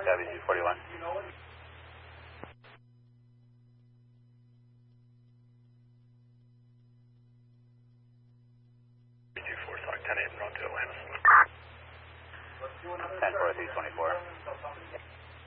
WG41. WG4, SOC 10-8, run to Atlanta. 10-4, 324.